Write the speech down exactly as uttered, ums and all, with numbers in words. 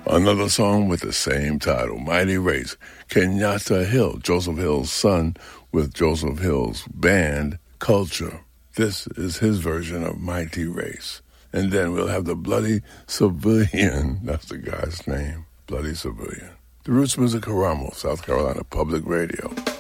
Another song with the same title, Mighty Race. Kenyatta Hill, Joseph Hill's son, with Joseph Hill's band, Culture. This is his version of Mighty Race. And then we'll have the Bloody Civilian, that's the guy's name, Bloody Civilian. The Roots Music Karamo, South Carolina Public Radio.